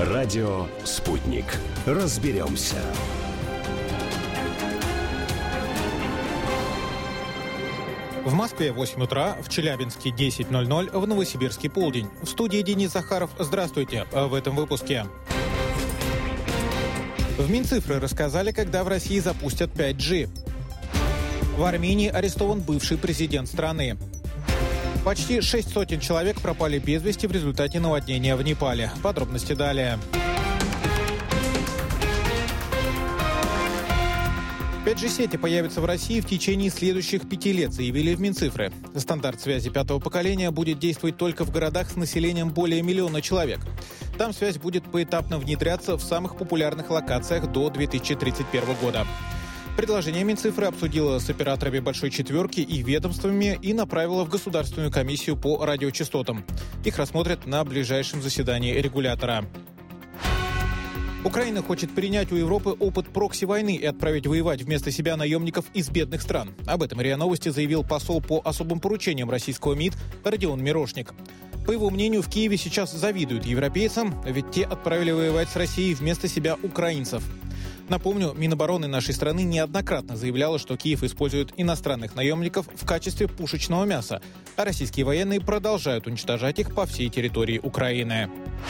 Радио «Спутник». Разберемся. В Москве 8 утра, в Челябинске 10:00, в Новосибирске полдень. В студии Денис Захаров. Здравствуйте. В этом выпуске. В Минцифры рассказали, когда в России запустят 5G. В Армении арестован бывший президент страны. Почти 600 человек пропали без вести в результате наводнения в Непале. Подробности далее. 5G-сети появятся в России в течение следующих 5 лет, заявили в Минцифры. Стандарт связи 5-го поколения будет действовать только в городах с населением более 1 миллиона человек. Там связь будет поэтапно внедряться в самых популярных локациях до 2031 года. Предложение Минцифры обсудила с операторами «Большой четверки» и ведомствами и направила в Государственную комиссию по радиочастотам. Их рассмотрят на ближайшем заседании регулятора. Украина хочет принять у Европы опыт прокси-войны и отправить воевать вместо себя наемников из бедных стран. Об этом РИА Новости заявил посол по особым поручениям российского МИД Родион Мирошник. По его мнению, в Киеве сейчас завидуют европейцам, ведь те отправили воевать с Россией вместо себя украинцев. Напомню, Минобороны нашей страны неоднократно заявляло, что Киев использует иностранных наемников в качестве пушечного мяса, а российские военные продолжают уничтожать их по всей территории Украины.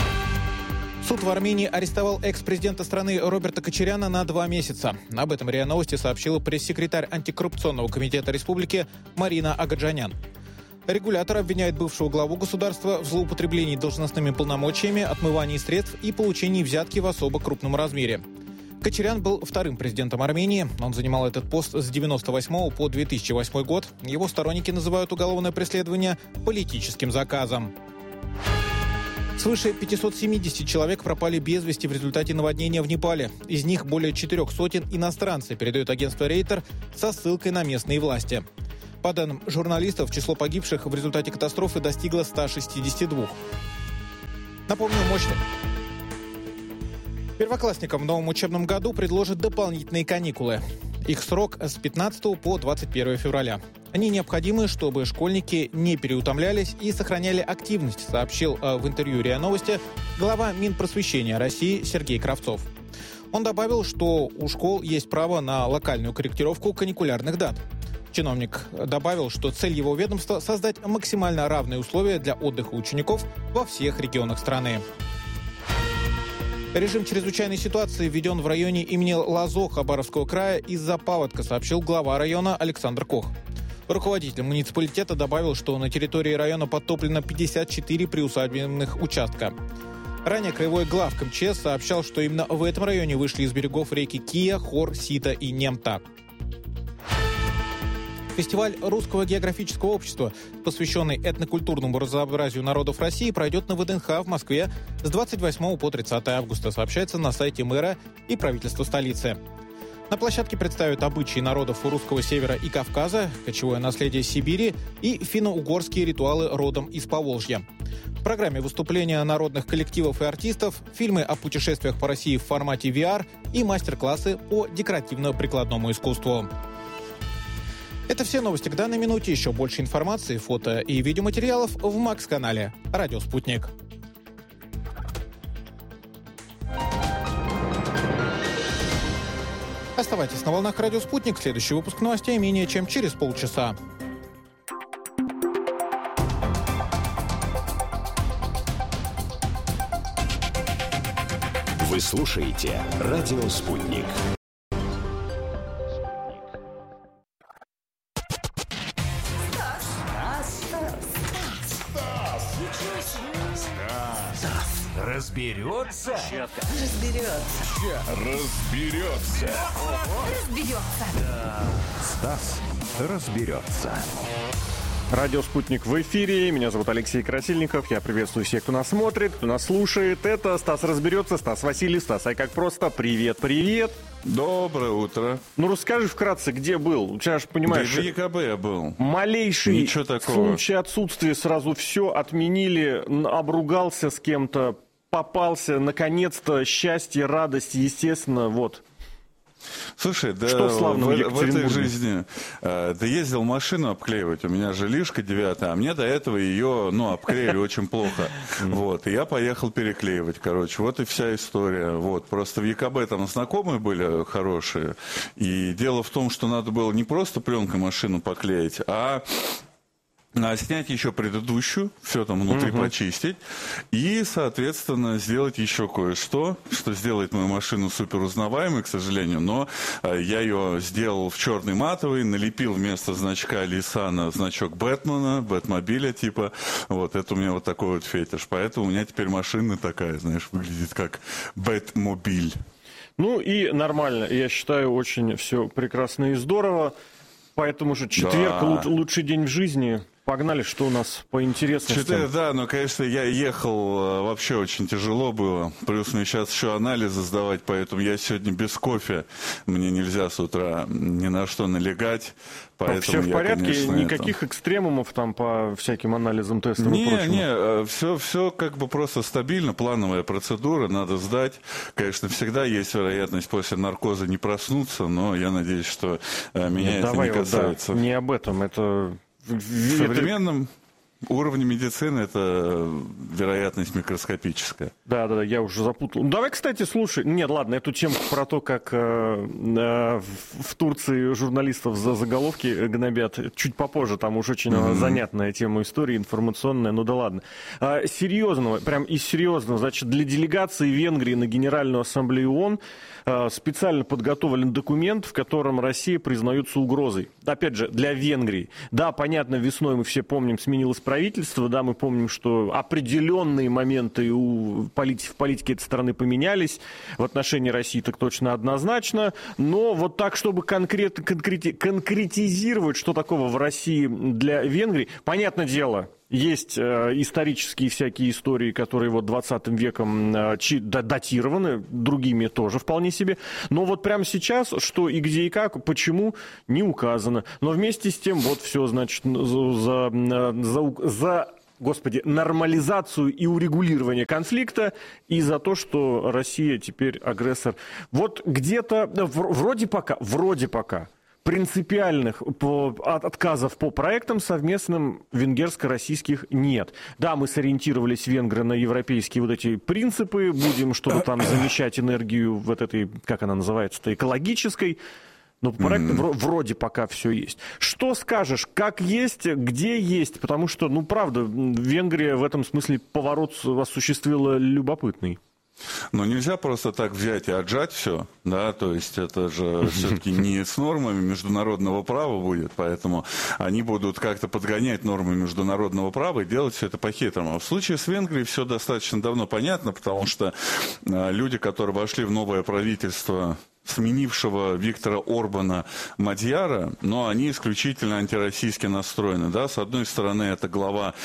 Суд в Армении арестовал экс-президента страны Роберта Кочаряна на 2 месяца. Об этом РИА Новости сообщила пресс-секретарь антикоррупционного комитета республики Марина Агаджанян. Регулятор обвиняет бывшего главу государства в злоупотреблении должностными полномочиями, отмывании средств и получении взятки в особо крупном размере. Кочарян был вторым президентом Армении. Он занимал этот пост с 1998 по 2008 год. Его сторонники называют уголовное преследование политическим заказом. Свыше 570 человек пропали без вести в результате наводнения в Непале. Из них более 400 иностранцы, передает агентство Рейтер со ссылкой на местные власти. По данным журналистов, число погибших в результате катастрофы достигло 162. Напомню, мощный. Первоклассникам в новом учебном году предложат дополнительные каникулы. Их срок с 15 по 21 февраля. Они необходимы, чтобы школьники не переутомлялись и сохраняли активность, сообщил в интервью РИА Новости глава Минпросвещения России Сергей Кравцов. Он добавил, что у школ есть право на локальную корректировку каникулярных дат. Чиновник добавил, что цель его ведомства – создать максимально равные условия для отдыха учеников во всех регионах страны. Режим чрезвычайной ситуации введен в районе имени Лазо Хабаровского края из-за паводка, сообщил глава района Александр Кох. Руководитель муниципалитета добавил, что на территории района подтоплено 54 приусадебных участка. Ранее краевой глав МЧС сообщал, что именно в этом районе вышли из берегов реки Кия, Хор, Сита и Немта. Фестиваль Русского географического общества, посвященный этнокультурному разнообразию народов России, пройдет на ВДНХ в Москве с 28 по 30 августа, сообщается на сайте мэра и правительства столицы. На площадке представят обычаи народов Русского Севера и Кавказа, кочевое наследие Сибири и финно-угорские ритуалы родом из Поволжья. В программе выступления народных коллективов и артистов, фильмы о путешествиях по России в формате VR и мастер-классы по декоративно-прикладному искусству. Это все новости к данной минуте. Еще больше информации, фото и видеоматериалов в Макс-канале «Радио Спутник». Оставайтесь на волнах «Радио Спутник». Следующий выпуск новостей менее чем через полчаса. Вы слушаете «Радио Спутник». Разберется? Стас разберется. Радио «Спутник» в эфире. Меня зовут Алексей Красильников. Я приветствую всех, кто нас смотрит, кто нас слушает. Это «Стас разберется», Стас Васильев, Стас Ай как просто. Привет, привет. Доброе утро. Ну, расскажи вкратце, где был. У тебя же, понимаешь... Да в ЕКБ я был. Малейший случай отсутствия, сразу все отменили, обругался с кем-то, попался, наконец-то, счастье, радость, естественно, вот. Слушай, да Что славного в этой жизни, да ездил машину обклеивать, у меня же лишка 9, а мне до этого ее, обклеили очень плохо. Вот, и я поехал переклеивать, вот и вся история. Вот, просто в ЕКБ там знакомые были хорошие, и дело в том, что надо было не просто пленкой машину поклеить, а снять еще предыдущую, все там внутри почистить, и, соответственно, сделать еще кое-что, что сделает мою машину супер узнаваемой, к сожалению, но я ее сделал в черный матовый, налепил вместо значка Ниссана значок Бэтмена, Бэтмобиля типа, вот, это у меня вот такой вот фетиш, поэтому у меня теперь машина такая, знаешь, выглядит как Бэтмобиль. Ну и нормально, я считаю, очень все прекрасно и здорово, поэтому же четверг лучший день в жизни. Погнали, что у нас по интересностям. Да, но, конечно, я ехал, вообще очень тяжело было. Плюс мне сейчас еще анализы сдавать, поэтому я сегодня без кофе. Мне нельзя с утра ни на что налегать. Поэтому все в порядке? Конечно, никаких экстремумов там по всяким анализам, тестам и прочему? Все как бы просто стабильно, плановая процедура, надо сдать. Конечно, всегда есть вероятность после наркоза не проснуться, но я надеюсь, что меня это не касается. Не об этом, это... В современном уровне медицины это вероятность микроскопическая. Да, я уже запутал. Давай, кстати, слушай. Нет, ладно, эту тему про то, как в Турции журналистов за заголовки гнобят, чуть попозже. Там уж очень занятная тема истории, информационная. Ну да ладно. Серьезного, прям из серьезного. Значит, для делегации Венгрии на Генеральную Ассамблею ООН специально подготовлен документ, в котором Россия признается угрозой. Опять же, для Венгрии. Да, понятно, весной мы все помним, сменилось правительство, да, мы помним, что определенные моменты в политике этой страны поменялись, в отношении России так точно однозначно, но вот так, чтобы конкретизировать, что такого в России для Венгрии, понятное дело, есть исторические всякие истории, которые вот 20 веком датированы, другими тоже вполне себе. Но вот прямо сейчас, что и где и как, почему, не указано. Но вместе с тем, вот все, значит, нормализацию и урегулирование конфликта и за то, что Россия теперь агрессор. Вот где-то, вроде пока, принципиальных отказов по проектам совместным венгерско-российских нет. Да, мы сориентировались, венгры, на европейские вот эти принципы, будем что-то там замещать энергию вот этой, как она называется-то, экологической, но по проектам вроде пока все есть. Что скажешь, как есть, где есть? Потому что, правда, Венгрия в этом смысле поворот осуществила любопытный. Но нельзя просто так взять и отжать все, да, то есть это же все-таки не с нормами международного права будет, поэтому они будут как-то подгонять нормы международного права и делать все это по-хитрому. В случае с Венгрией все достаточно давно понятно, потому что люди, которые вошли в новое правительство, сменившего Виктора Орбана Мадьяра, но они исключительно антироссийски настроены. Да? С одной стороны, это глава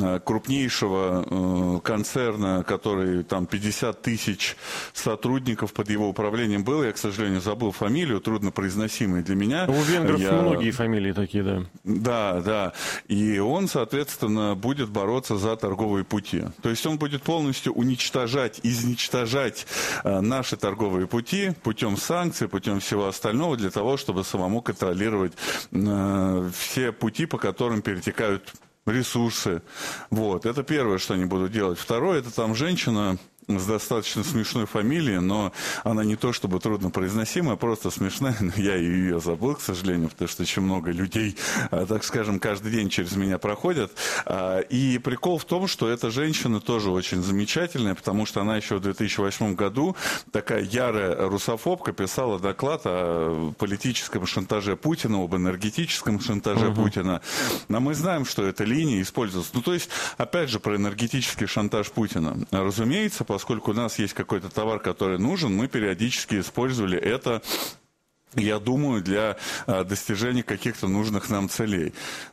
крупнейшего концерна, который там 50 тысяч сотрудников под его управлением был. Я, к сожалению, забыл фамилию, труднопроизносимый для меня. У венгров многие фамилии такие, да. Да. И он, соответственно, будет бороться за торговые пути. То есть он будет полностью уничтожать, изничтожать наши торговые пути путем санкций, путем всего остального, для того, чтобы самому контролировать все пути, по которым перетекают ресурсы. Вот. Это первое, что они будут делать. Второе, это там женщина с достаточно смешной фамилией, но она не то чтобы труднопроизносимая, просто смешная, но я ее забыл, к сожалению, потому что очень много людей, так скажем, каждый день через меня проходят. И прикол в том, что эта женщина тоже очень замечательная, потому что она еще в 2008 году, такая ярая русофобка, писала доклад о политическом шантаже Путина, об энергетическом шантаже Путина. Но мы знаем, что эта линия используется. Ну, то есть, опять же, про энергетический шантаж Путина. Разумеется, поскольку у нас есть какой-то товар, который нужен, мы периодически использовали это, я думаю, для достижения каких-то нужных нам целей.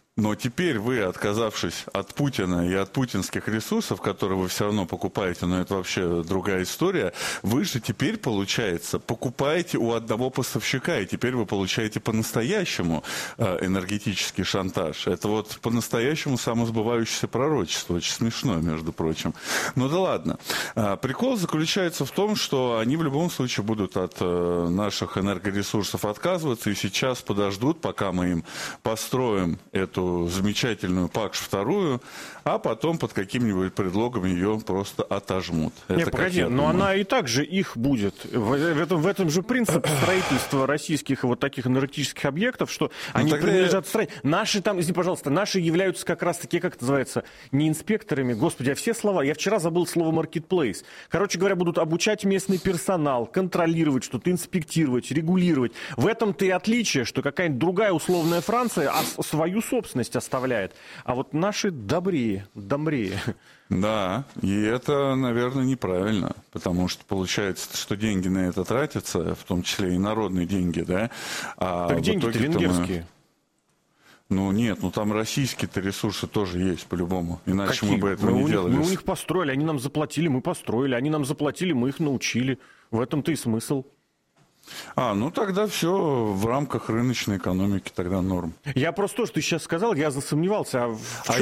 Но теперь вы, отказавшись от Путина и от путинских ресурсов, которые вы все равно покупаете, но это вообще другая история, вы же теперь, получается, покупаете у одного поставщика, и теперь вы получаете по-настоящему энергетический шантаж. Это вот по-настоящему самосбывающееся пророчество. Очень смешно, между прочим. Ну да ладно. Прикол заключается в том, что они в любом случае будут от наших энергоресурсов отказываться, и сейчас подождут, пока мы им построим эту замечательную ПАКШ-2, а потом под каким-нибудь предлогом ее просто отожмут. Не, погоди, но она и так же их будет. В этом же принцип строительства российских вот таких энергетических объектов, что они принадлежат стране. Наши там, извини, пожалуйста, наши являются как раз-таки, как это называется, не инспекторами, господи, а все слова. Я вчера забыл слово «маркетплейс». Короче говоря, будут обучать местный персонал, контролировать что-то, инспектировать, регулировать. В этом-то и отличие, что какая-нибудь другая условная Франция свою собственность оставляет. А вот наши добрее. Да, и это, наверное, неправильно, потому что получается, что деньги на это тратятся, в том числе и народные деньги, да? Так деньги-то венгерские. Ну нет, там российские-то ресурсы тоже есть по-любому, иначе мы бы этого не делали. Мы у них построили, они нам заплатили, мы построили, они нам заплатили, мы их научили. В этом-то и смысл. Тогда все в рамках рыночной экономики, тогда норм. Я просто то, что ты сейчас сказал, я засомневался.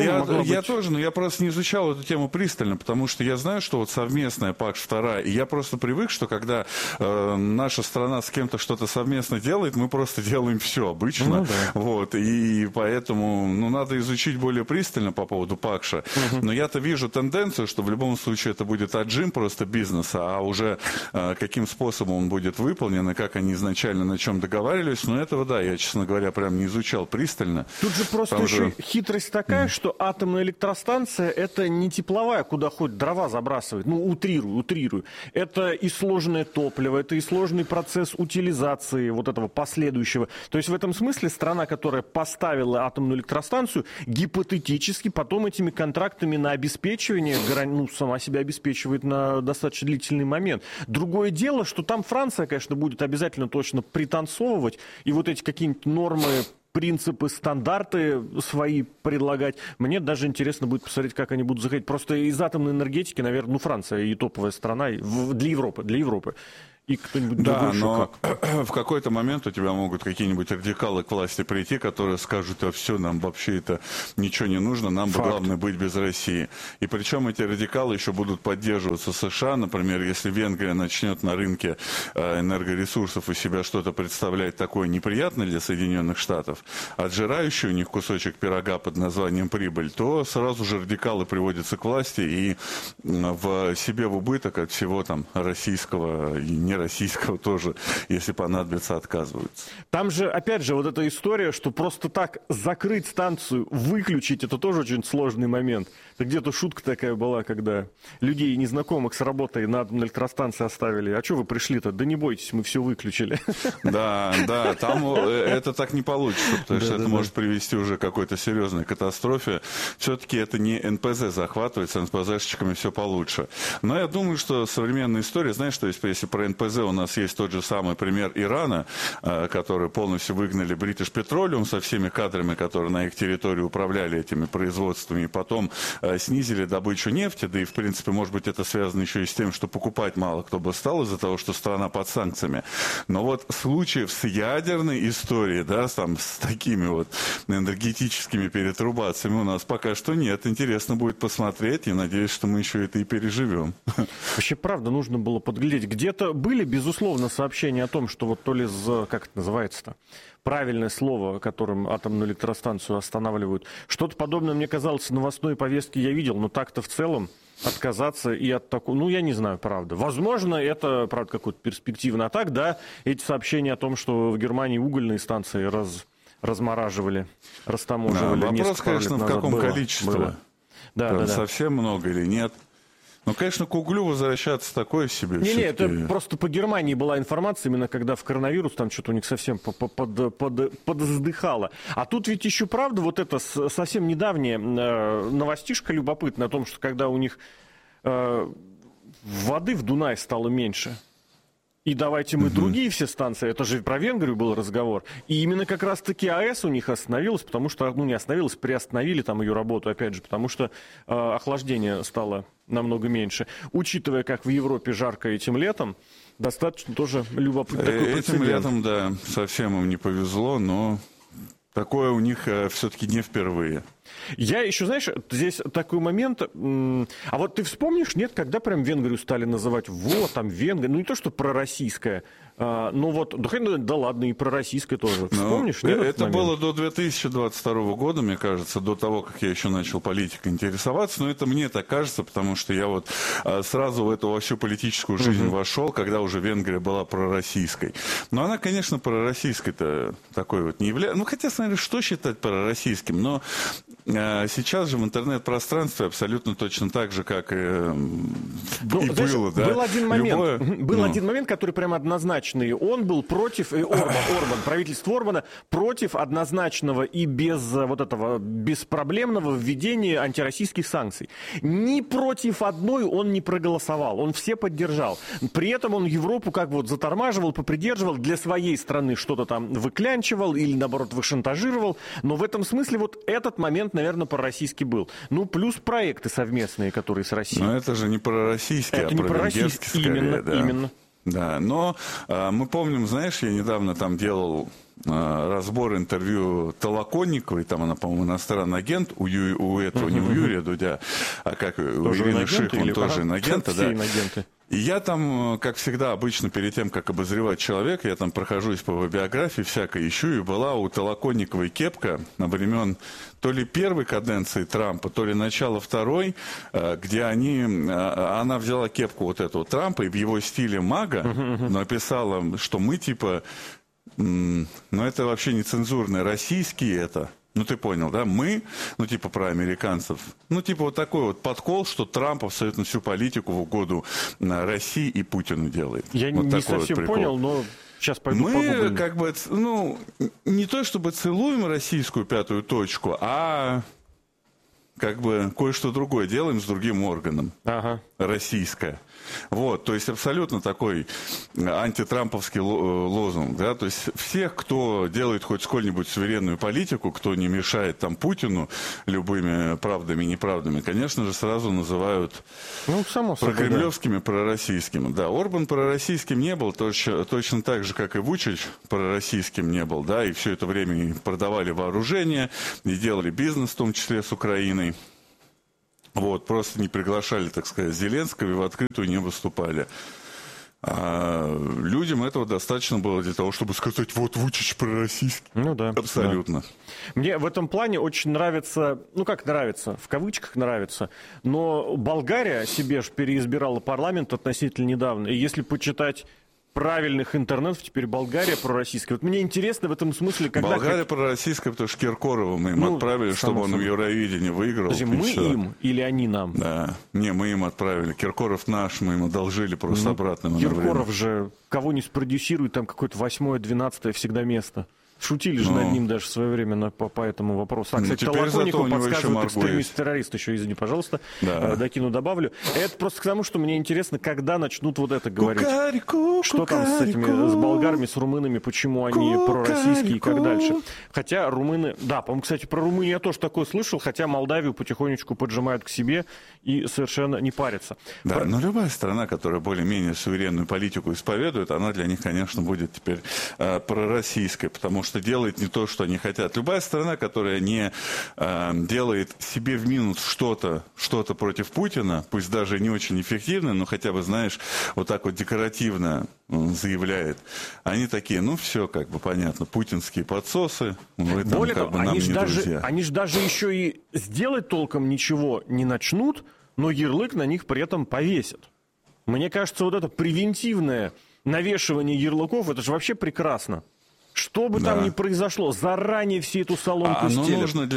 Я тоже, но я просто не изучал эту тему пристально, потому что я знаю, что вот совместная ПАКШ-2, и я просто привык, что когда наша страна с кем-то что-то совместно делает, мы просто делаем все обычно. Вот, и поэтому надо изучить более пристально по поводу ПАКШа. Но я-то вижу тенденцию, что в любом случае это будет отжим просто бизнеса, а уже каким способом он будет выполнен, как они изначально на чем договаривались, но этого, да, я, честно говоря, прям не изучал пристально. Тут же просто еще хитрость такая, что атомная электростанция — это не тепловая, куда хоть дрова забрасывать, утрирую. Это и сложное топливо, это и сложный процесс утилизации вот этого последующего. То есть в этом смысле страна, которая поставила атомную электростанцию, гипотетически потом этими контрактами на обеспечивание, сама себя обеспечивает на достаточно длительный момент. Другое дело, что там Франция, конечно, будет обязательно точно пританцовывать, и вот эти какие-нибудь нормы, принципы, стандарты свои предлагать. Мне даже интересно будет посмотреть, как они будут заходить. Просто из атомной энергетики, наверное, Франция и топовая страна для Европы. И кто-нибудь другой но в какой-то момент у тебя могут какие-нибудь радикалы к власти прийти, которые скажут: а все, нам вообще это ничего не нужно, нам бы главное быть без России. И причем эти радикалы еще будут поддерживаться США. Например, если Венгрия начнет на рынке энергоресурсов у себя что-то представлять такое неприятное для Соединенных Штатов, отжирающий у них кусочек пирога под названием прибыль, то сразу же радикалы приводятся к власти и в себе в убыток от всего там российского и не российского тоже, если понадобится, отказываются. Там же, опять же, вот эта история, что просто так закрыть станцию, выключить, это тоже очень сложный момент. Это где-то шутка такая была, когда людей, незнакомых с работой на атомной электростанции оставили. А что вы пришли-то? Да не бойтесь, мы все выключили. Да, там это так не получится, потому что это может привести уже к какой-то серьезной катастрофе. Все-таки это не НПЗ захватывает, с НПЗшечками все получше. Но я думаю, что современная история, знаешь, что если про НПЗ у нас есть тот же самый пример Ирана, который полностью выгнали British Petroleum со всеми кадрами, которые на их территории управляли этими производствами, и потом снизили добычу нефти, да и, в принципе, может быть, это связано еще и с тем, что покупать мало кто бы стал из-за того, что страна под санкциями. Но вот случаев с ядерной историей, да, там, с такими вот энергетическими перетрубациями у нас пока что нет. Интересно будет посмотреть, и надеюсь, что мы еще это и переживем. Вообще, правда, нужно было подглядеть. Где-то были, безусловно, сообщения о том, что вот то ли как это называется-то, правильное слово, которым атомную электростанцию останавливают. Что-то подобное, мне казалось, в новостной повестке я видел, но так-то в целом отказаться и от такого, я не знаю, правда. Возможно, это, правда, какой-то перспективный. А так, да, эти сообщения о том, что в Германии угольные станции размораживали, растаможивали. Да, вопрос, конечно, в каком количестве. Да. Совсем много или нет. Ну, конечно, к углю возвращаться такое себе. Не, это просто по Германии была информация, именно когда в коронавирус там что-то у них совсем подздыхало. А тут ведь еще, правда, вот это совсем недавняя новостишка любопытная о том, что когда у них воды в Дунае стало меньше, И давайте мы другие все станции, это же про Венгрию был разговор. И именно как раз-таки АЭС у них остановилась, потому что, не остановилась, приостановили там ее работу, опять же, потому что охлаждение стало намного меньше. Учитывая, как в Европе жарко этим летом, достаточно тоже любопытно. Этим летом, да, совсем им не повезло, но такое у них все-таки не впервые. Я еще, знаешь, здесь такой момент, а вот ты вспомнишь, нет, когда прям Венгрию стали называть, вот там Венгрия, не то, что пророссийская, но вот, да ладно, и пророссийская тоже, вспомнишь? Нет, это было до 2022 года, мне кажется, до того, как я еще начал политикой интересоваться, но это мне так кажется, потому что я вот сразу в эту всю политическую жизнь вошел, когда уже Венгрия была пророссийской. Но она, конечно, пророссийской-то такой вот не является, хотя, смотри, что считать пророссийским, но сейчас же в интернет-пространстве абсолютно точно так же, как и было. Да? Был один момент, который прямо однозначный. Он был против, правительство Орбана, против однозначного и без вот этого беспроблемного введения антироссийских санкций. Ни против одной он не проголосовал, он все поддержал. При этом он Европу как вот затормаживал, попридерживал, для своей страны что-то там выклянчивал или, наоборот, вышантажировал. Но в этом смысле вот этот момент, наверное, пророссийский был. Плюс проекты совместные, которые с Россией. Но это же не пророссийский, а провенгерский скорее. Именно. Да, но мы помним, знаешь, я недавно там делал разбор интервью Толоконниковой, там она, по-моему, иностранный агент, у этого, не у Юрия Дудя, а как у Ирины Шихман, тоже инагента, да. Инагенты. И я там, как всегда, обычно перед тем, как обозревать человека, я там прохожусь по биографии, всякое ищу, и была у Толоконниковой кепка на времен то ли первой каденции Трампа, то ли начала второй, где она взяла кепку вот этого Трампа и в его стиле мага написала, что мы типа, это вообще не цензурное, российские это. Ты понял, да? Мы, типа про американцев, вот такой вот подкол, что Трамп абсолютно всю политику в угоду России и Путину делает. Я вот не совсем понял, но сейчас пойду мы как бы, не то чтобы целуем российскую пятую точку, а как бы кое-что другое делаем с другим органом. Российское. Вот, то есть абсолютно такой антитрамповский лозунг, да, то есть всех, кто делает хоть сколь-нибудь суверенную политику, кто не мешает там Путину любыми правдами и неправдами, конечно же, сразу называют прокремлевскими, пророссийскими. Да, Орбан пророссийским не был, точно так же, как и Вучич пророссийским не был, да, и все это время продавали вооружение, и делали бизнес, в том числе с Украиной. Вот, просто не приглашали, так сказать, Зеленского и в открытую не выступали. А людям этого достаточно было для того, чтобы сказать, вот Вучич пророссийский. Да. Абсолютно. Да. Мне в этом плане очень нравится, как нравится, в кавычках нравится, но Болгария себе же переизбирала парламент относительно недавно. И если почитать правильных интернетов, теперь Болгария пророссийская. Вот мне интересно в этом смысле, когда... Болгария пророссийская, потому что Киркорова мы им отправили, чтобы он в Евровидении выиграл. Мы им или они нам? Да. Мы им отправили. Киркоров наш, мы им одолжили просто обратно. Киркоров же кого не спродюсирует, там какое-то 8-е, 12-е всегда место. Шутили же над ним даже в свое время по этому вопросу. Кстати, Толоконникову подсказывает экстремист-террорист. Еще, извини, пожалуйста, докину, добавлю. Это просто к тому, что мне интересно, когда начнут вот это говорить. Что там с этими, с болгарами, с румынами, почему они пророссийские и как дальше. Хотя румыны... Да, по-моему, кстати, про Румынию я тоже такое слышал, хотя Молдавию потихонечку поджимают к себе и совершенно не парятся. Да, но любая страна, которая более-менее суверенную политику исповедует, она для них, конечно, будет теперь пророссийской, потому что делает не то, что они хотят. Любая страна, которая не делает себе в минус что-то против Путина, пусть даже не очень эффективно, но хотя бы, знаешь, вот так вот декоративно заявляет, они такие, все как бы понятно, путинские подсосы, вы там более как того, бы нам не друзья. Они же даже еще и сделать толком ничего не начнут, но ярлык на них при этом повесят. Мне кажется, вот это превентивное навешивание ярлыков, это же вообще прекрасно. Что бы там ни произошло, заранее все эту соломку стелят. Оно нужно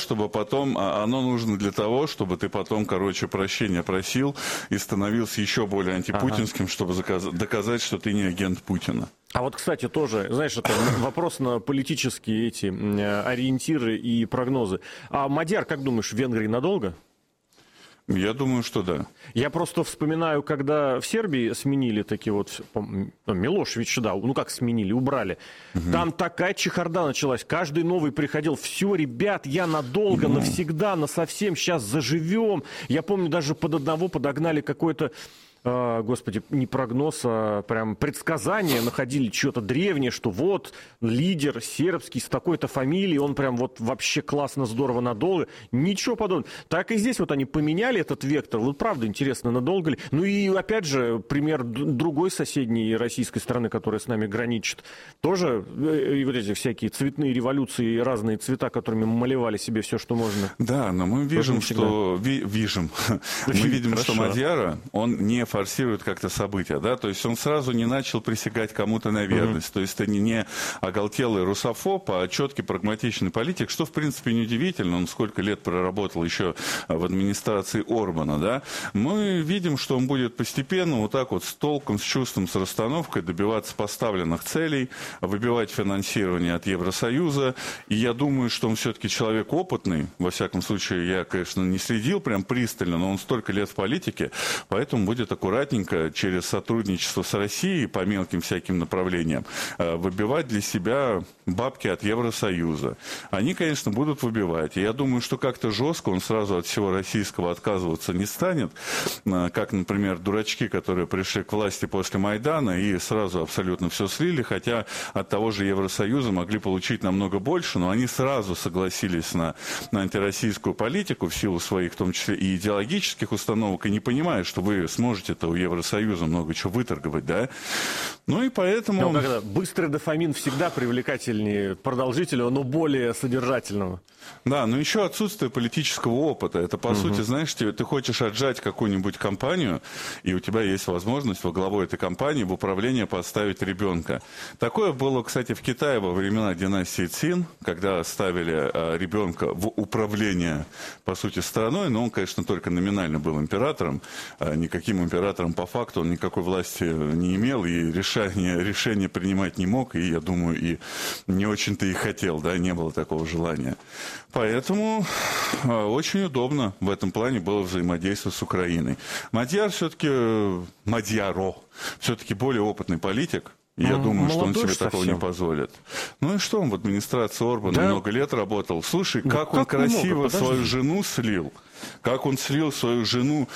для того, чтобы ты потом, прощения просил и становился еще более антипутинским, чтобы доказать, что ты не агент Путина. А вот, кстати, тоже, знаешь, это вопрос на политические эти ориентиры и прогнозы. А Мадяр, как думаешь, в Венгрии надолго? Я думаю, что да. Я просто вспоминаю, когда в Сербии сменили такие вот... Милошевич, да, ну как сменили, убрали. Там такая чехарда началась. Каждый новый приходил. Все, ребят, я надолго, навсегда, насовсем, сейчас заживем. Я помню, даже под одного подогнали какой-то... Господи, не прогноз, а прям предсказание, находили что-то древнее, что вот лидер сербский с такой-то фамилией, он прям вот вообще классно, здорово, надолго. Ничего подобного. Так и здесь вот они поменяли этот вектор. Вот правда интересно, надолго ли. Ну и опять же, пример другой соседней российской страны, которая с нами граничит. Тоже и вот эти всякие цветные революции, разные цвета, которыми мы малевали себе все, что можно. Да, но мы видим, что... Мы видим, что Мадьяра, он не форсирует как-то события, да, то есть он сразу не начал присягать кому-то на верность, то есть это не оголтелый русофоб, а четкий прагматичный политик, что в принципе неудивительно, он сколько лет проработал еще в администрации Орбана, да, мы видим, что он будет постепенно вот так вот с толком, с чувством, с расстановкой добиваться поставленных целей, выбивать финансирование от Евросоюза, и я думаю, что он все-таки человек опытный, во всяком случае, я, конечно, не следил прям пристально, но он столько лет в политике, поэтому будет аккуратненько через сотрудничество с Россией по мелким всяким направлениям выбивать для себя бабки от Евросоюза. Они, конечно, будут выбивать. И я думаю, что как-то жестко он сразу от всего российского отказываться не станет. Как, например, дурачки, которые пришли к власти после Майдана и сразу абсолютно все слили, хотя от того же Евросоюза могли получить намного больше, но они сразу согласились на антироссийскую политику в силу своих, в том числе и идеологических установок, и не понимают, что вы сможете это у Евросоюза много чего выторговать, да? Ну и поэтому... Но быстрый дофамин всегда привлекательнее продолжительного, но более содержательного. Да, но еще отсутствие политического опыта. Это, по сути, знаешь, ты хочешь отжать какую-нибудь компанию, и у тебя есть возможность во главу этой компании в управление поставить ребенка. Такое было, кстати, в Китае во времена династии Цин, когда ставили ребенка в управление, по сути, страной, но он, конечно, только номинально был императором, никаким императором по факту он никакой власти не имел, и решение принимать не мог, и, я думаю, и не очень-то и хотел, да, не было такого желания. Поэтому очень удобно в этом плане было взаимодействовать с Украиной. Мадьяро все-таки более опытный политик. Я думаю, что он себе такого не позволит. Ну и что, он в администрации Орбана много лет работал. Слушай, как он красиво свою жену слил. Как он слил свою жену,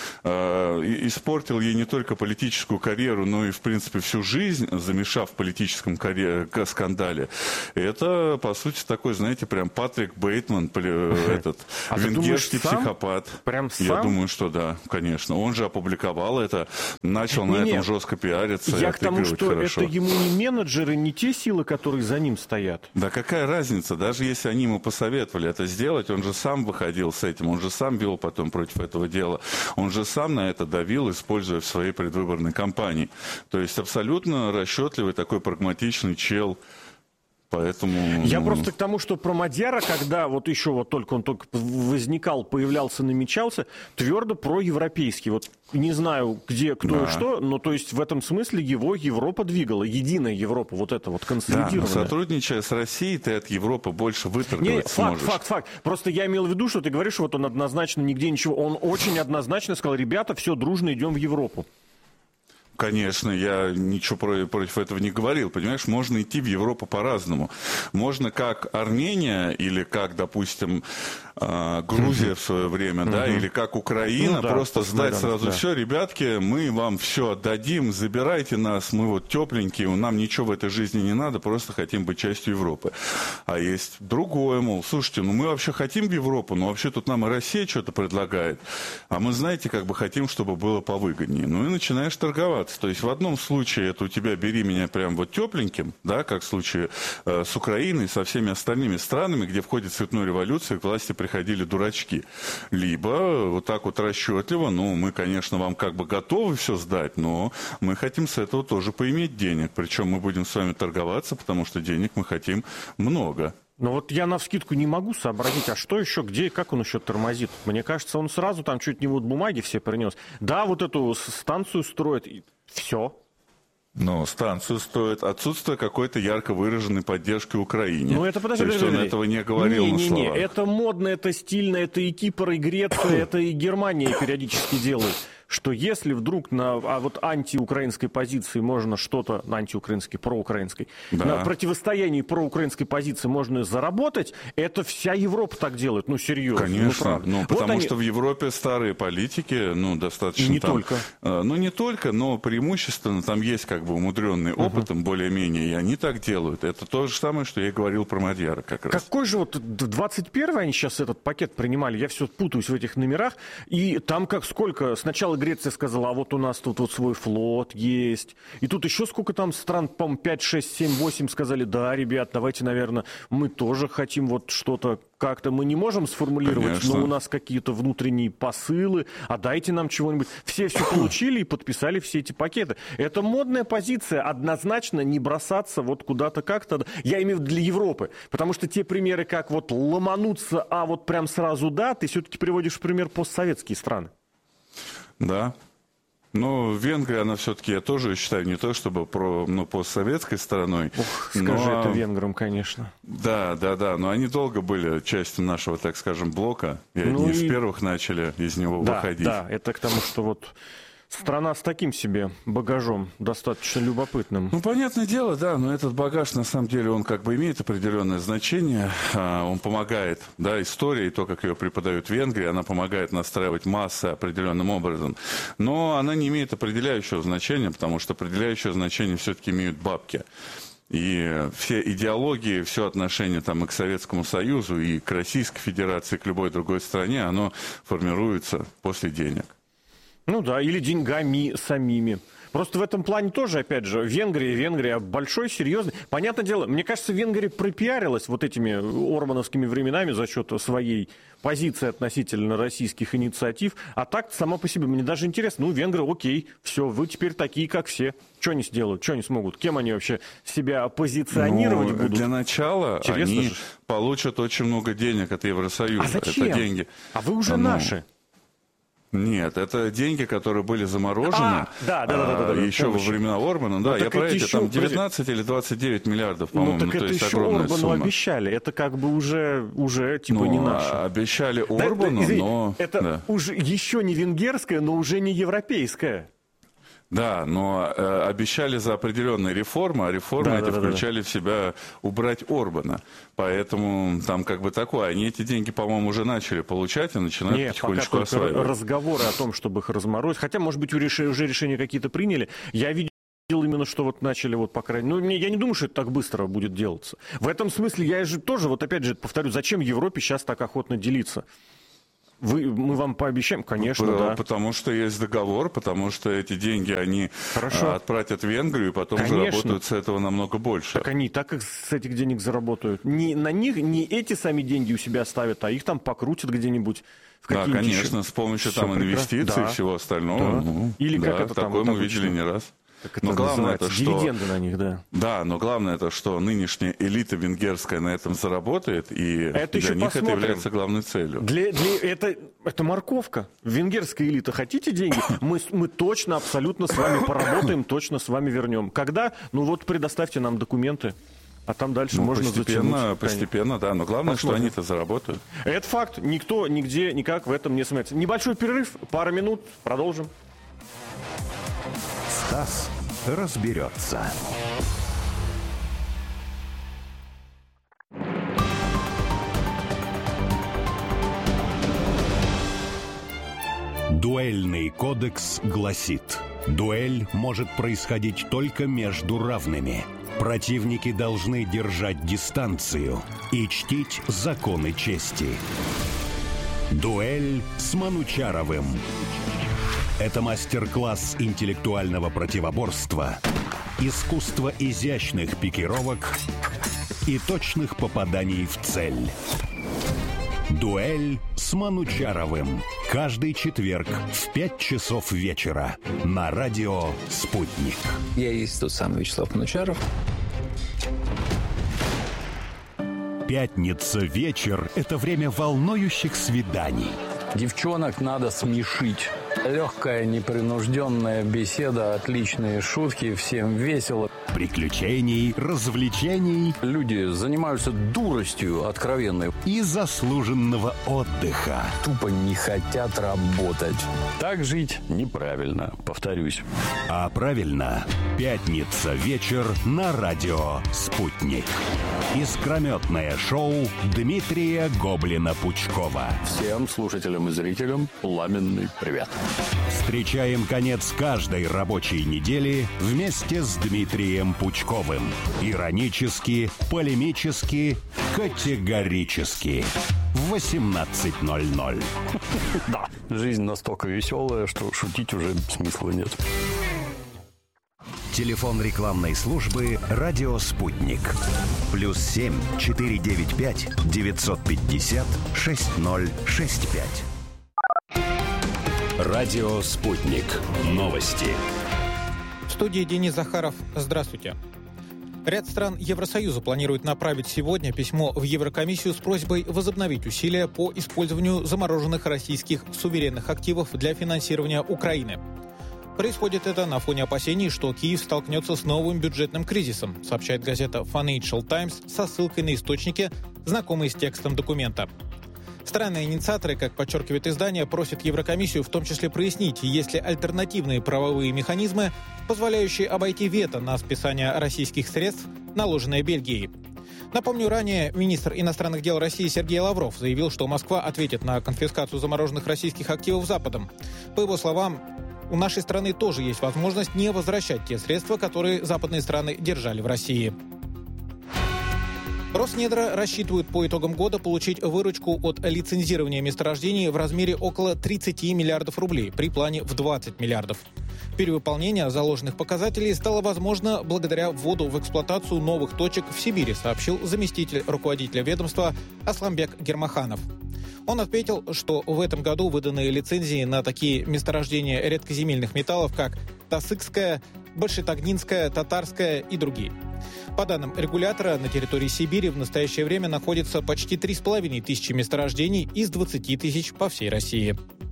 испортил ей не только политическую карьеру, но и, в принципе, всю жизнь, замешав в политическом скандале. Это, по сути, такой, знаете, прям Патрик Бейтман, этот венгерский психопат. Прям сам? Я думаю, что да, конечно. Он же опубликовал это, начал на этом жестко пиариться. Я к тому, что это ему не менеджеры, не те силы, которые за ним стоят. Да какая разница? Даже если они ему посоветовали это сделать, он же сам выходил с этим, он же сам вел потом против этого дела. Он же сам на это давил, используя в своей предвыборной кампании. То есть абсолютно расчетливый, такой прагматичный чел. Поэтому... Я просто к тому, что про Мадьяра, когда вот еще вот только он только возникал, появлялся, намечался, твердо проевропейский. Вот не знаю, где, кто и что, но то есть в этом смысле его Европа двигала. Единая Европа, вот это вот консолидированная. Да, сотрудничая с Россией, ты от Европы больше выторговать сможешь. Факт. Просто я имел в виду, что ты говоришь, вот он однозначно нигде ничего. Он очень однозначно сказал, ребята, все, дружно идем в Европу. Конечно, я ничего против этого не говорил. Понимаешь, можно идти в Европу по-разному. Можно как Армения или как, допустим, Грузия в свое время, да, или как Украина, просто сдать сразу все, ребятки, мы вам все отдадим, забирайте нас, мы вот тепленькие, нам ничего в этой жизни не надо, просто хотим быть частью Европы. А есть другое, мол, слушайте, ну мы вообще хотим в Европу, но вообще тут нам и Россия что-то предлагает, а мы, знаете, как бы хотим, чтобы было повыгоднее. Ну и начинаешь торговаться. То есть в одном случае это у тебя бери меня прям вот тепленьким, да, как в случае с Украиной, со всеми остальными странами, где в ходе цветной революции к власти приходили дурачки. Либо вот так вот расчетливо, ну, мы, конечно, вам как бы готовы все сдать, но мы хотим с этого тоже поиметь денег. Причем мы будем с вами торговаться, потому что денег мы хотим много. Ну вот я навскидку не могу сообразить, а что еще, где и как он еще тормозит. Мне кажется, он сразу там чуть не вот бумаги все принес. Да, вот эту станцию строит, и все. Но станцию стоит, отсутствие какой-то ярко выраженной поддержки Украине. Ну, это, подожди, то есть он этого не говорил на словах. Это модно, это стильно, это и Кипр, и Греция, это и Германия периодически делают. Что если вдруг на вот антиукраинской позиции можно что-то, антиукраинской, проукраинской, на противостоянии проукраинской позиции можно заработать, это вся Европа так делает, ну серьезно. Конечно, потому вот что в Европе старые политики, достаточно и не только. Не только, но преимущественно там есть как бы умудренный опытом более-менее, и они так делают. Это то же самое, что я и говорил про Мадьяра как раз. Какой же вот 21-й они сейчас этот пакет принимали, я все путаюсь в этих номерах, и там как сколько, сначала Греция сказала, а вот у нас тут вот свой флот есть. И тут еще сколько там стран, по-моему, 5, 6, 7, 8 сказали, да, ребят, давайте, наверное, мы тоже хотим вот что-то как-то. Мы не можем сформулировать, но у нас какие-то внутренние посылы, а дайте нам чего-нибудь. Все получили и подписали все эти пакеты. Это модная позиция, однозначно не бросаться вот куда-то как-то. Я имею в виду для Европы. Потому что те примеры, как вот ломануться, а вот прям сразу да, ты все-таки приводишь в пример постсоветские страны. Да. Но Венгрия, она все-таки, я тоже считаю, не то чтобы постсоветской стороной. Скажи это венграм, конечно. Да, но они долго были частью нашего, так скажем, блока. И одни из первых начали из него выходить. Да, это к тому, что вот страна с таким себе багажом, достаточно любопытным. Понятное дело, да, но этот багаж, на самом деле, он как бы имеет определенное значение. Он помогает, да, история и то, как ее преподают в Венгрии, она помогает настраивать массы определенным образом. Но она не имеет определяющего значения, потому что определяющее значение все-таки имеют бабки. И все идеологии, все отношение там и к Советскому Союзу, и к Российской Федерации, и к любой другой стране, оно формируется после денег. Ну да, или деньгами самими. Просто в этом плане тоже, опять же, Венгрия большой, серьезный. Понятное дело, мне кажется, Венгрия пропиарилась вот этими орбановскими временами за счет своей позиции относительно российских инициатив. А так, сама по себе, мне даже интересно, венгры, окей, все, вы теперь такие, как все. Что они сделают, что они смогут? Кем они вообще себя позиционировать будут? Для начала они получат очень много денег от Евросоюза. А зачем? Это деньги. А вы уже наши. Нет, это деньги, которые были заморожены еще во времена Орбана. Да, я про эти, там 19 или 29 миллиардов, по-моему. Так это то есть еще Орбану обещали. Это как бы уже типа не наше. Обещали Орбану, но... Это уже еще не венгерское, но уже не европейское. Да, но обещали за определенные реформы, а реформы эти включали в себя убрать Орбана. Поэтому там как бы такое. Они эти деньги, по-моему, уже начали получать и начинают потихонечку осваивать. Разговоры о том, чтобы их разморозить. Хотя, может быть, уже решения какие-то приняли. Я видел именно, что вот начали, по крайней мере... я не думаю, что это так быстро будет делаться. В этом смысле я же тоже, опять же, повторю, зачем Европе сейчас так охотно делиться? Мы вам пообещаем? Конечно, да. Потому что есть договор, потому что эти деньги они отправят в Венгрию, и потом заработают с этого намного больше. Так они так как с этих денег заработают. Не эти сами деньги у себя оставят, а их там покрутят где-нибудь. Да, конечно, с помощью инвестиций и всего остального. Да. Или как это такое мы видели не раз. Но главное это, что... Дивиденды на них, да. Да, но главное это, что нынешняя элита венгерская на этом заработает, и это для них это является главной целью. Это морковка. Венгерская элита. Хотите деньги? Мы точно, абсолютно с вами поработаем, точно с вами вернем. Когда? Предоставьте нам документы. А там дальше можно затянуть. Постепенно, да. Но главное, что они-то заработают. Это факт. Никто, нигде, никак в этом не сомневается. Небольшой перерыв, пара минут, продолжим. Стас разберется. Дуэльный кодекс гласит: дуэль может происходить только между равными. Противники должны держать дистанцию и чтить законы чести. Дуэль с Манучаровым. Это мастер-класс интеллектуального противоборства, искусство изящных пикировок и точных попаданий в цель. Дуэль с Манучаровым. Каждый четверг в 5 часов вечера на радио «Спутник». Я есть тот самый Вячеслав Манучаров. Пятница вечер – это время волнующих свиданий. Девчонок надо смешить. Легкая, непринужденная беседа, отличные шутки, всем весело. Приключений, развлечений. Люди занимаются дуростью откровенной. И заслуженного отдыха. Тупо не хотят работать. Так жить неправильно, повторюсь. А правильно. Пятница вечер на радио «Спутник». Искрометное шоу Дмитрия Гоблина-Пучкова. Всем слушателям и зрителям пламенный привет. Встречаем конец каждой рабочей недели вместе с Дмитрием Пучковым. Иронически, полемически, категорически. В 18:00. Да, жизнь настолько веселая, что шутить уже смысла нет. Телефон рекламной службы «Радио Спутник». +7 495 950 6065. Радио «Спутник». Новости. В студии Денис Захаров. Здравствуйте. Ряд стран Евросоюза планирует направить сегодня письмо в Еврокомиссию с просьбой возобновить усилия по использованию замороженных российских суверенных активов для финансирования Украины. Происходит это на фоне опасений, что Киев столкнется с новым бюджетным кризисом, сообщает газета Financial Times со ссылкой на источники, знакомые с текстом документа. Страны-инициаторы, как подчеркивает издание, просят Еврокомиссию в том числе прояснить, есть ли альтернативные правовые механизмы, позволяющие обойти вето на списание российских средств, наложенное Бельгией. Напомню, ранее министр иностранных дел России Сергей Лавров заявил, что Москва ответит на конфискацию замороженных российских активов Западом. По его словам, у нашей страны тоже есть возможность не возвращать те средства, которые западные страны держали в России. Роснедра рассчитывает по итогам года получить выручку от лицензирования месторождений в размере около 30 миллиардов рублей при плане в 20 миллиардов. Перевыполнение заложенных показателей стало возможно благодаря вводу в эксплуатацию новых точек в Сибири, сообщил заместитель руководителя ведомства Асламбек Гермаханов. Он отметил, что в этом году выданы лицензии на такие месторождения редкоземельных металлов, как Тасыкская, Большетагнинская, Татарская и другие. По данным регулятора, на территории Сибири в настоящее время находится почти 3,5 тысячи месторождений из 20 тысяч по всей России.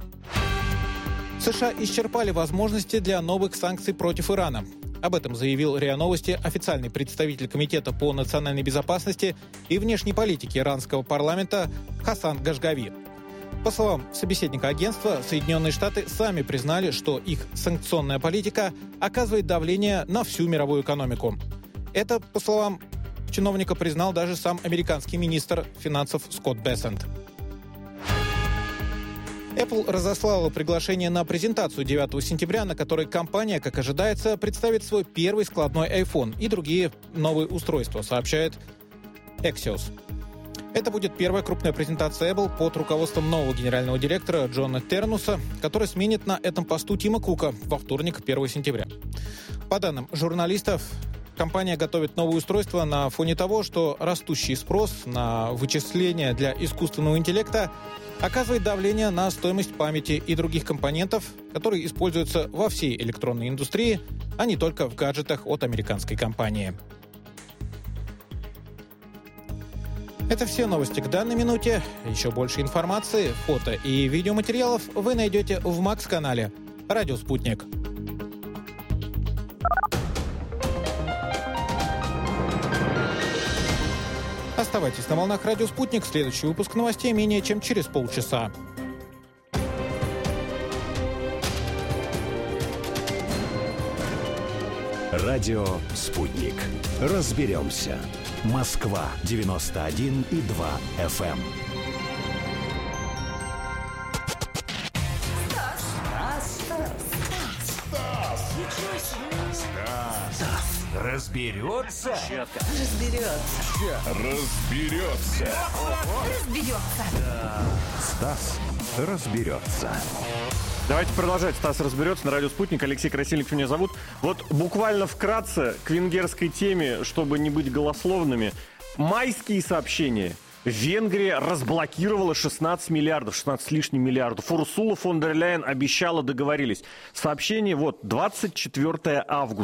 США исчерпали возможности для новых санкций против Ирана. Об этом заявил РИА Новости официальный представитель Комитета по национальной безопасности и внешней политике иранского парламента Хасан Гашгави. По словам собеседника агентства, Соединенные Штаты сами признали, что их санкционная политика оказывает давление на всю мировую экономику. Это, по словам чиновника, признал даже сам американский министр финансов Скотт Бессент. Apple разослала приглашение на презентацию 9 сентября, на которой компания, как ожидается, представит свой первый складной iPhone и другие новые устройства, сообщает Axios. Это будет первая крупная презентация Apple под руководством нового генерального директора Джона Тернуса, который сменит на этом посту Тима Кука во вторник, 1 сентября. По данным журналистов, компания готовит новое устройство на фоне того, что растущий спрос на вычисления для искусственного интеллекта оказывает давление на стоимость памяти и других компонентов, которые используются во всей электронной индустрии, а не только в гаджетах от американской компании. Это все новости к данной минуте. Еще больше информации, фото и видеоматериалов вы найдете в Макс-канале «Радио Спутник». Оставайтесь на волнах «Радио Спутник». Следующий выпуск новостей менее чем через полчаса. Радио «Спутник». Разберемся. Москва, 91,2 FM. Стас разберется. Стас разберется. Давайте продолжать. Стас разберется на радио «Спутник». Алексей Красильников меня зовут. Вот буквально вкратце к венгерской теме, чтобы не быть голословными. Майские сообщения. Венгрия разблокировала 16 миллиардов, 16 с лишним миллиардов. Урсула фон дер Ляйен обещала, договорились. Сообщение 24 августа.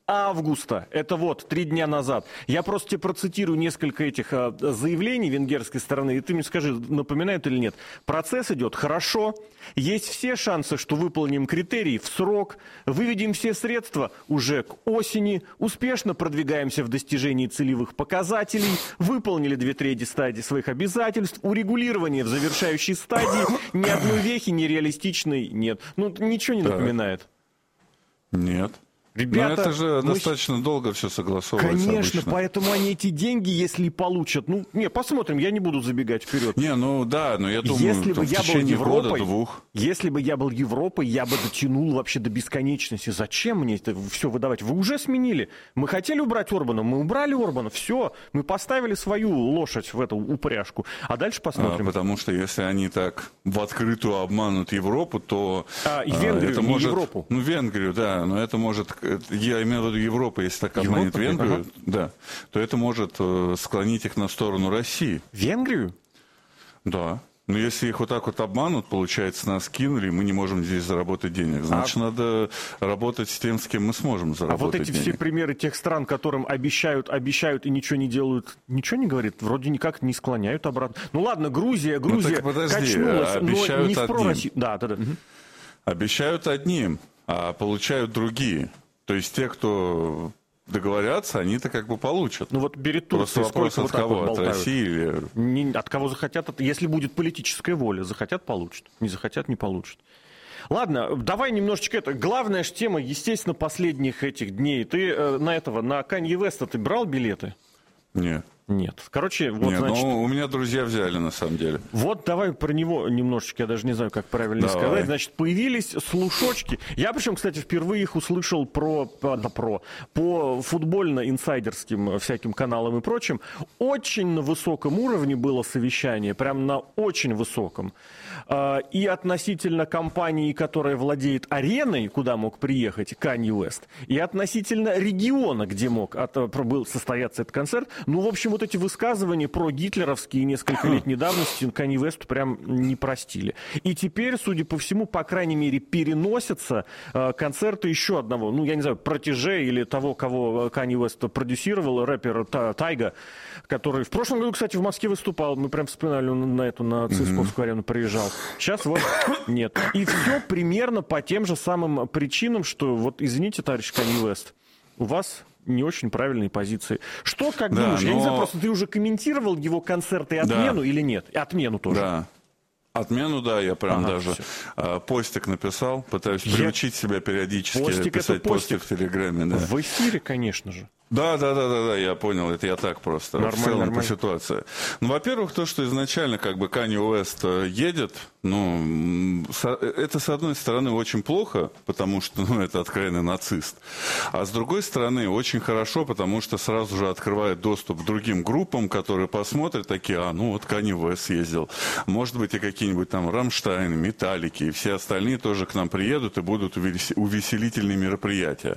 августа. Это вот 3 дня назад. Я просто тебе процитирую несколько этих заявлений венгерской стороны, и ты мне скажи, напоминают или нет. Процесс идет хорошо, есть все шансы, что выполним критерии в срок, выведем все средства уже к осени, успешно продвигаемся в достижении целевых показателей, выполнили 2/3 стадии своих обязательств, урегулирование в завершающей стадии, ни одной вехи нереалистичной нет. Ну, ничего не напоминает. Нет. Ребята, но это же достаточно долго все согласовывается. Конечно, обычно. поэтому они эти деньги, если получат, посмотрим, я не буду забегать вперед. Не, ну да, но я думаю, если бы в я был течение Европой, года-двух. Если бы я был Европой, я бы дотянул вообще до бесконечности. Зачем мне это все выдавать? Вы уже сменили. Мы хотели убрать Орбана, мы убрали Орбана, все, мы поставили свою лошадь в эту упряжку. А дальше посмотрим. Потому что если они так в открытую обманут Европу, то и Венгрию, это не может, Европу. Ну, Венгрию, да, но это может, я имею в виду Европу, если так обманет Венгрию, да, то это может склонить их на сторону России. Венгрию? Да. Но если их вот так вот обманут, получается, нас кинули, мы не можем здесь заработать денег. Значит, надо работать с тем, с кем мы сможем заработать вот эти денег. все примеры тех стран, которым обещают и ничего не делают, ничего не говорит, вроде никак не склоняют обратно. Ну ладно, Грузия так подожди, качнулась, но не в пророссию. Да. Обещают одним, а получают другие. То есть те, кто договорятся, они-то как бы получат. Ну вот перед Турцией вопрос сколько от кого? вот От России или... От кого захотят, если будет политическая воля. Захотят — получат. Не захотят — не получат. Ладно, давай немножечко это. Главная же тема, естественно, последних этих дней. Ты на Канье Веста ты брал билеты? Нет. Нет. Короче, вот, значит... у меня друзья взяли, на самом деле. Вот давай про него немножечко, я даже не знаю, как правильно сказать. Значит, появились слушочки. Я, причем, кстати, впервые их услышал по футбольно-инсайдерским всяким каналам и прочим. Очень на высоком уровне было совещание, прям на очень высоком. И относительно компании, которая владеет ареной, куда мог приехать Канье Уэст, и относительно региона, где был состояться этот концерт. Ну, в общем, вот эти высказывания про гитлеровские нескольколетней давности Канье Уэсту прям не простили. И теперь, судя по всему, по крайней мере, переносятся концерты еще одного, я не знаю, протеже или того, кого Канье Уэст продюсировал, рэпер Тайга, который в прошлом году, кстати, в Москве выступал. Мы прям вспоминали, он на ЦСКА-скую арену приезжал. Сейчас вот нет. И все примерно по тем же самым причинам, что вот, извините, товарищ Канье Уэст, у вас не очень правильные позиции. Что, как думаешь? Я не знаю, просто ты уже комментировал его концерты и отмену или нет? И отмену тоже. Да. Отмену, да, я прям даже постик написал, пытаюсь приучить себя периодически писать посты в Телеграме. Да. В эфире, конечно же. Да, я понял, это я так просто, в целом по ситуации. Ну, во-первых, то, что изначально как бы Канье Уэст едет, это, с одной стороны, очень плохо, потому что, это откровенный нацист, а с другой стороны, очень хорошо, потому что сразу же открывает доступ к другим группам, которые посмотрят, такие, вот Канье Уэст ездил, может быть, и какие-нибудь там Рамштайн, Металлики, и все остальные тоже к нам приедут и будут увеселительные мероприятия.